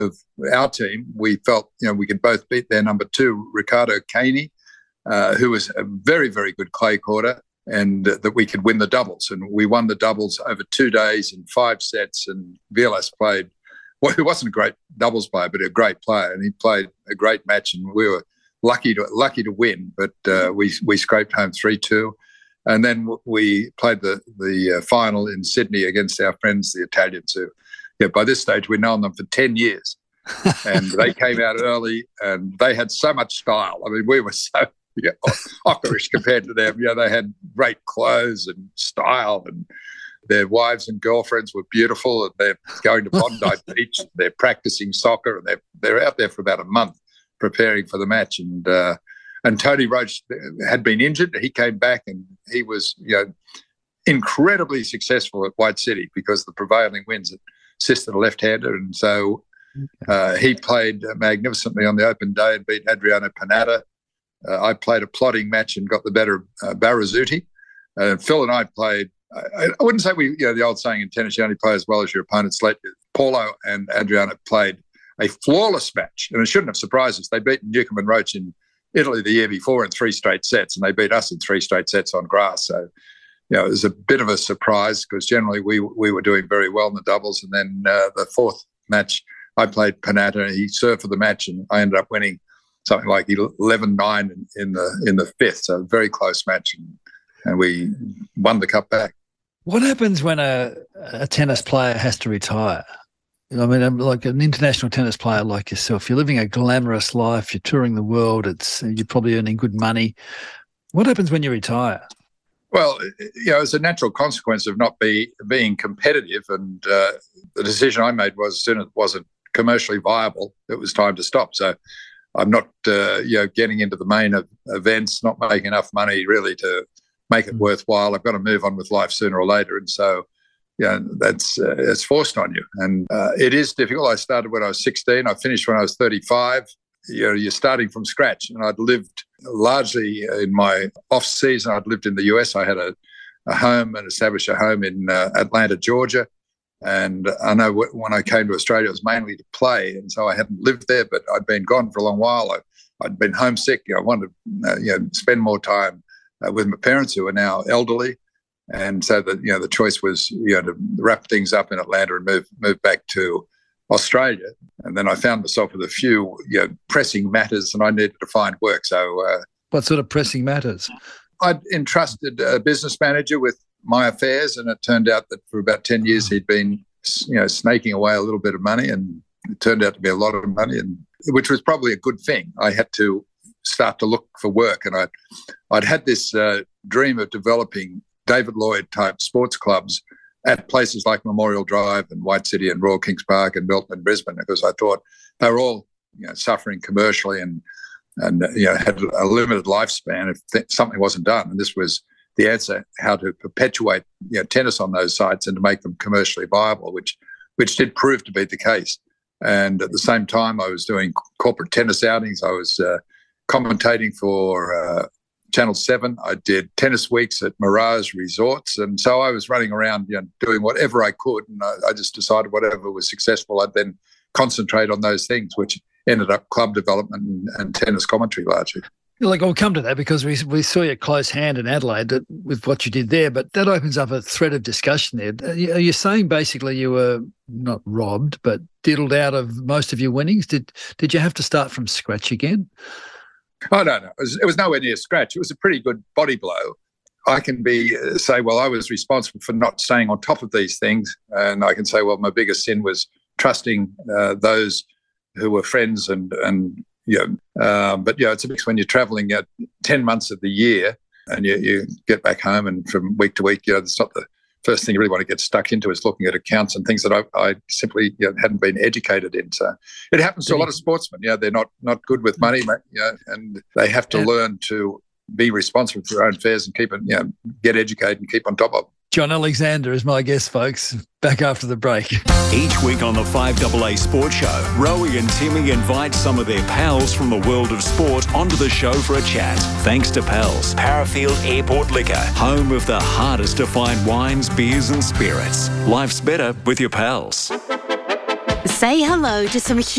of our team, we felt we could both beat their number 2, Ricardo Caney, who was a very, very good clay courter, and that we could win the doubles. And we won the doubles over 2 days in 5 sets. And Vilas played, well, he wasn't a great doubles player, but a great player, and he played a great match, and we were lucky to win, but we scraped home 3-2. And then we played the final in Sydney against our friends, the Italians, who, by this stage, we'd known them for 10 years. And they came out early, and they had so much style. I mean, we were so ockerish compared to them. They had great clothes and style, and their wives and girlfriends were beautiful, and they're going to Bondi Beach, they're practicing soccer, and they're out there for about a month preparing for the match. And Tony Roach had been injured. He came back, and he was, incredibly successful at White City because the prevailing winds assisted a left-hander. And so he played magnificently on the open day and beat Adriano Panatta. I played a plodding match and got the better of Barazzuti. Phil and I played, I wouldn't say the old saying in tennis, you only play as well as your opponents let you. Paulo and Adriano played a flawless match, and it shouldn't have surprised us. They beat Newcombe and Roach in Italy the year before in 3 straight sets, and they beat us in 3 straight sets on grass. So, it was a bit of a surprise because generally we were doing very well in the doubles. And then the 4th match, I played Panatta, and he served for the match, and I ended up winning something like 11-9 in the 5th. So a very close match, and we won the cup back. What happens when a tennis player has to retire? I mean, like an international tennis player like yourself, you're living a glamorous life, you're touring the world, you're probably earning good money. What happens when you retire? Well, it's a natural consequence of not being competitive, and the decision I made was as soon as it wasn't commercially viable, it was time to stop. So I'm not, getting into the main events, not making enough money really to make it worthwhile. I've got to move on with life sooner or later, and so that's it's forced on you, and it is difficult. I started when I was 16. I finished when I was 35. You're starting from scratch, and I'd lived largely in my off season. I'd lived in the US. I had a home and established a home in Atlanta, Georgia. And I know when I came to Australia, it was mainly to play, and so I hadn't lived there, but I'd been gone for a long while. I'd been homesick. I wanted to spend more time with my parents, who are now elderly. And so the choice was to wrap things up in Atlanta and move back to Australia. And then I found myself with a few pressing matters, and I needed to find work. So what sort of pressing matters? I'd entrusted a business manager with my affairs, and it turned out that for about 10 years he'd been snaking away a little bit of money, and it turned out to be a lot of money, and which was probably a good thing. I had to start to look for work, and I'd had this dream of developing David Lloyd type sports clubs at places like Memorial Drive and White City and Royal Kings Park and Milton and Brisbane, because I thought they were all suffering commercially and had a limited lifespan if something wasn't done. And this was the answer: how to perpetuate tennis on those sites and to make them commercially viable, which did prove to be the case. And at the same time, I was doing corporate tennis outings. I was commentating for Channel 7. I did tennis weeks at Mirage Resorts. And so I was running around doing whatever I could. And I just decided whatever was successful, I'd then concentrate on those things, which ended up club development and tennis commentary largely. Like, I'll come to that because we saw your close hand in Adelaide with what you did there, but that opens up a thread of discussion there. Are you saying basically you were not robbed, but diddled out of most of your winnings? Did you have to start from scratch again? Oh, no. It was nowhere near scratch. It was a pretty good body blow. I can say, well, I was responsible for not staying on top of these things. And I can say, well, my biggest sin was trusting those who were friends but it's a mix when you're traveling 10 months of the year and you get back home, and from week to week, it's not the first thing you really want to get stuck into is looking at accounts and things that I simply hadn't been educated in. So it happens to a lot of sportsmen. They're not good with money, and they have to learn to be responsible for their own affairs and keep it, get educated and keep on top of it. John Alexander is my guest, folks. Back after the break. Each week on the 5AA Sports Show, Rowie and Timmy invite some of their pals from the world of sport onto the show for a chat. Thanks to Pals, Parafield Airport Liquor, home of the hardest to find wines, beers and spirits. Life's better with your pals. Say hello to some